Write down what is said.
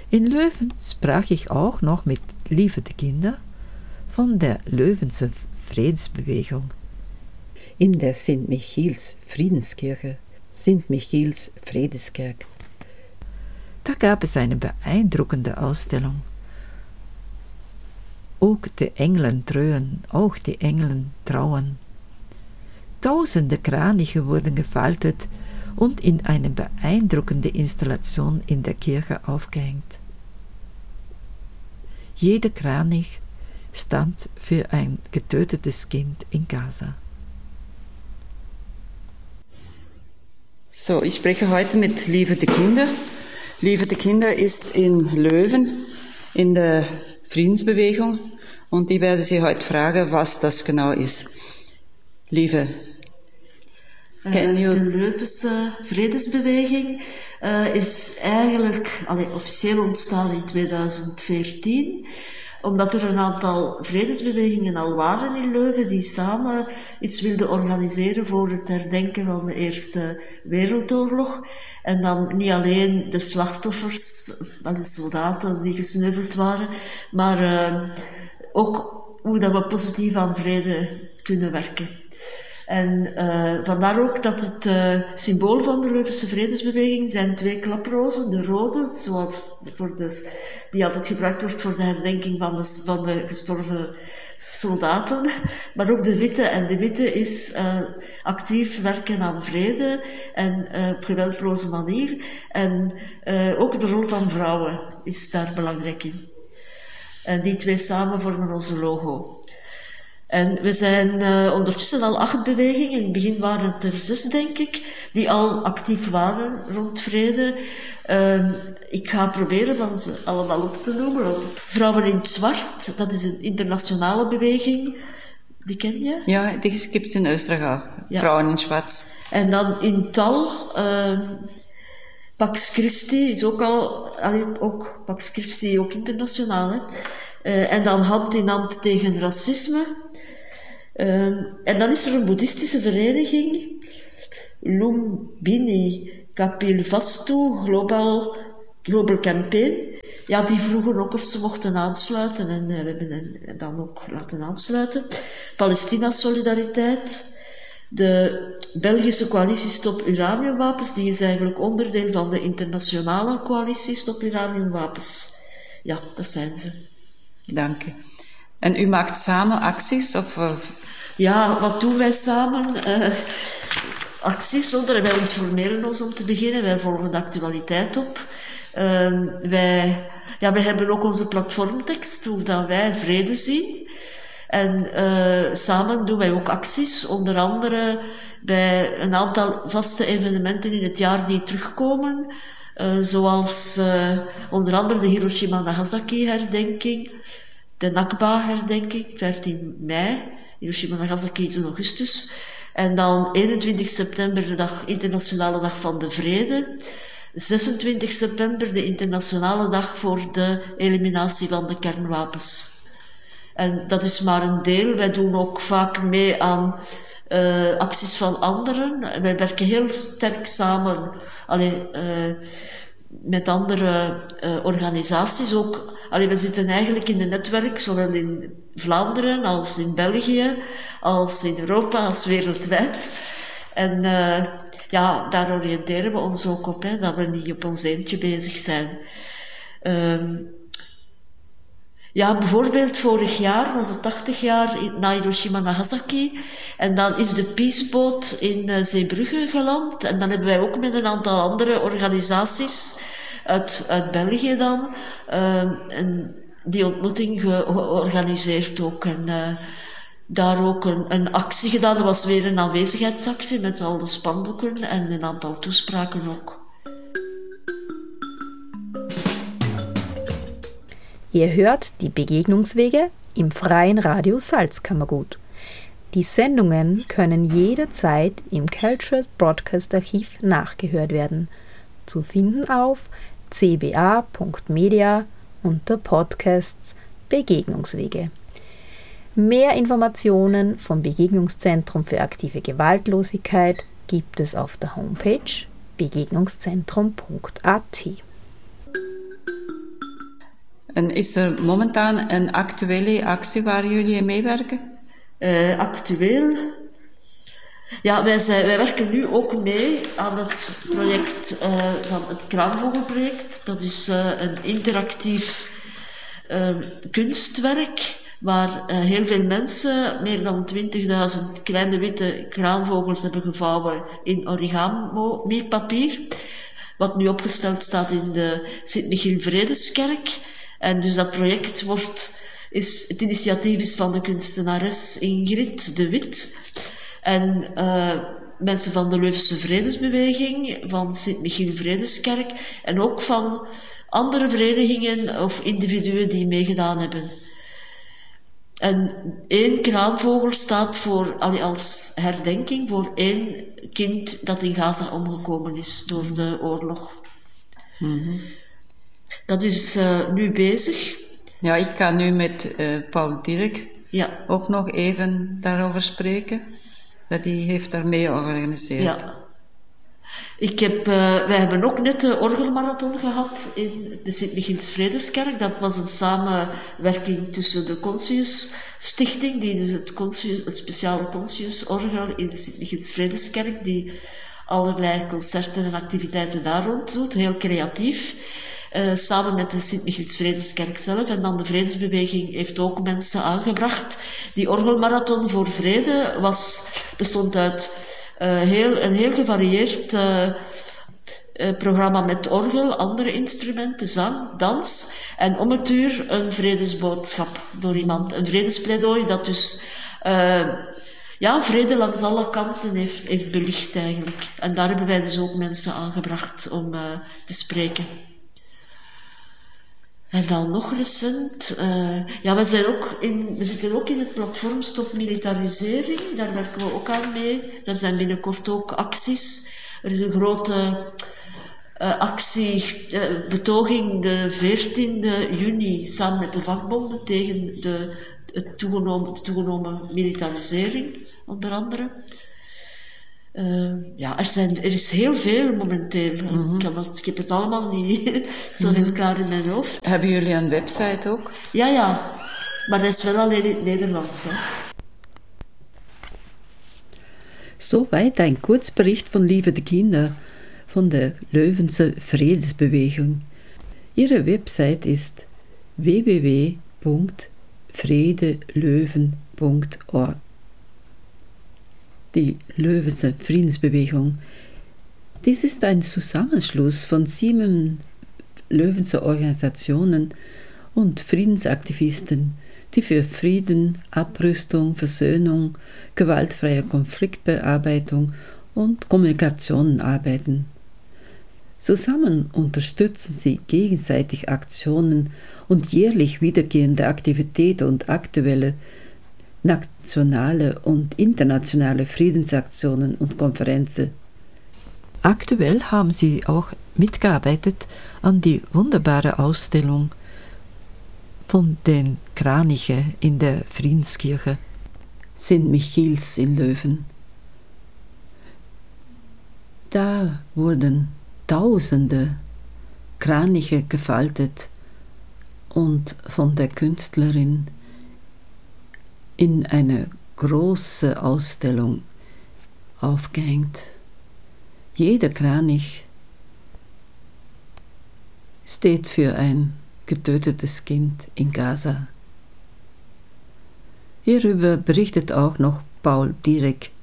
In Löwen sprach ich auch noch mit Lieve de Kinder von der Löwense Friedensbewegung. In der Sint Michiels Friedenskirche, Sint Michiels Friedenskerk. Da gab es eine beeindruckende Ausstellung. Auch die Engelen tröen, auch die Engelen trauern. Tausende Kraniche wurden gefaltet und in eine beeindruckende Installation in der Kirche aufgehängt. Jeder Kranich stand für ein getötetes Kind in Gaza. So, ich spreche heute mit Lieve de Kinder. Lieve de Kinder ist in Löwen in der Friedensbewegung und ich werde Sie heute fragen, was das genau ist. Lieve, de Leuvense Vredesbeweging is eigenlijk officieel ontstaan in 2014, omdat er een aantal vredesbewegingen al waren in Leuven die samen iets wilden organiseren voor het herdenken van de Eerste Wereldoorlog. En dan niet alleen de slachtoffers, de soldaten die gesneuveld waren, maar ook hoe dat we positief aan vrede kunnen werken. En vandaar ook dat het symbool van de Leuvense Vredesbeweging zijn 2 klaprozen. De rode, zoals die altijd gebruikt wordt voor de herdenking van de gestorven soldaten, maar ook de witte. En de witte is actief werken aan vrede en op geweldloze manier. En ook de rol van vrouwen is daar belangrijk in. En die 2 samen vormen onze logo. En we zijn ondertussen al 8 bewegingen, in het begin waren het er 6 denk ik, die al actief waren rond vrede. Ik ga proberen van ze allemaal op te noemen. Vrouwen in het Zwart, dat is een internationale beweging, die ken je? Ja, die gibt es in Österreich auch, ja. Vrouwen in Schwarz. En dan in Tal, Pax Christi is ook Pax Christi, ook internationaal. Hè? En dan Hand in Hand tegen racisme. En dan is er een boeddhistische vereniging, Lumbini Kapilvastu Global Campaign. Ja, die vroegen ook of ze mochten aansluiten en we hebben hen dan ook laten aansluiten. Palestina Solidariteit, de Belgische coalitie Stop Uraniumwapens, die is eigenlijk onderdeel van de internationale coalitie Stop Uraniumwapens. Ja, dat zijn ze. Dank u. En u maakt samen acties? Ja, wat doen wij samen? Acties zonder, wij informeren ons om te beginnen, wij volgen de actualiteit op. Wij hebben ook onze platformtekst, hoe dat wij vrede zien. En samen doen wij ook acties, onder andere bij een aantal vaste evenementen in het jaar die terugkomen. Zoals onder andere de Hiroshima-Nagasaki-herdenking, de Nakba-herdenking, 15 mei, Hiroshima-Nagasaki is in augustus. En dan 21 september, de internationale dag van de vrede. 26 september, de internationale dag voor de eliminatie van de kernwapens. En dat is maar een deel. Wij doen ook vaak mee aan acties van anderen. Wij werken heel sterk samen met andere organisaties ook. We zitten eigenlijk in een netwerk, zowel in Vlaanderen als in België, als in Europa, als wereldwijd. En daar oriënteren we ons ook op, dat we niet op ons eentje bezig zijn. Bijvoorbeeld vorig jaar was het 80 jaar na Hiroshima-Nagasaki en dan is de Peaceboot in Zeebrugge geland en dan hebben wij ook met een aantal andere organisaties uit België dan die ontmoeting georganiseerd ook en daar ook een actie gedaan. Dat was weer een aanwezigheidsactie met al de spandoeken en een aantal toespraken ook. Ihr hört die Begegnungswege im Freien Radio Salzkammergut. Die Sendungen können jederzeit im Cultural Broadcast Archiv nachgehört werden. Zu finden auf cba.media unter Podcasts Begegnungswege. Mehr Informationen vom Begegnungszentrum für aktive Gewaltlosigkeit gibt es auf der Homepage begegnungszentrum.at. En is er momentan een actuele actie waar jullie aan meewerken? Actueel? Ja, wij werken nu ook mee aan het project van het Kraanvogelproject. Dat is een interactief kunstwerk waar heel veel mensen meer dan 20.000 kleine witte kraanvogels hebben gevouwen in origami-papier. Wat nu opgesteld staat in de Sint-Michiel Vredeskerk. En dus dat project het initiatief is van de kunstenares Ingrid de Wit. En mensen van de Leuvense Vredesbeweging, van Sint-Michiel Vredeskerk en ook van andere verenigingen of individuen die meegedaan hebben. En 1 kraanvogel staat als herdenking voor 1 kind dat in Gaza omgekomen is door de oorlog. Mm-hmm. Dat is nu bezig. Ja, ik ga nu met Paul Dirk ook nog even daarover spreken. Die heeft daarmee georganiseerd. Ja. Wij hebben ook net de orgelmarathon gehad in de Sint-Michiels Vredeskerk. Dat was een samenwerking tussen de Conscius Stichting, die dus het speciale Conscius orgel in de Sint-Michiels Vredeskerk, die allerlei concerten en activiteiten daar rond doet, heel creatief. Samen met de Sint-Michiels Vredeskerk zelf. En dan de Vredesbeweging heeft ook mensen aangebracht. Die orgelmarathon voor vrede bestond uit een heel gevarieerd programma met orgel, andere instrumenten, zang, dans. En om het uur een vredesboodschap door iemand. Een vredespleidooi dat dus vrede langs alle kanten heeft belicht eigenlijk. En daar hebben wij dus ook mensen aangebracht om te spreken. En dan nog recent, we zitten ook in het platform Stop Militarisering, daar werken we ook aan mee. Daar zijn binnenkort ook acties. Er is een grote betoging de 14e juni samen met de vakbonden tegen de toegenomen militarisering, onder andere. Er is heel veel momenteel. Mm-hmm. Ik heb het allemaal niet zo heel klaar in mijn hoofd. Hebben jullie een website ook? Ja, maar dat is wel alleen in het Nederlands. Hè. Soweit ein Kurzbericht von Lieve de Kinder von der Löwense Vredesbeweging. Ihre Website ist www.vredelöwen.org. Die Löwense Friedensbewegung. Dies ist ein Zusammenschluss von 7 Löwense Organisationen und Friedensaktivisten, die für Frieden, Abrüstung, Versöhnung, gewaltfreie Konfliktbearbeitung und Kommunikation arbeiten. Zusammen unterstützen sie gegenseitig Aktionen und jährlich wiederkehrende Aktivitäten und aktuelle nationale und internationale Friedensaktionen und Konferenzen. Aktuell haben sie auch mitgearbeitet an die wunderbare Ausstellung von den Kranichen in der Friedenskirche St. Michiels in Löwen. Da wurden Tausende Kraniche gefaltet und von der Künstlerin in eine große Ausstellung aufgehängt. Jeder Kranich steht für ein getötetes Kind in Gaza. Hierüber berichtet auch noch Paul Direk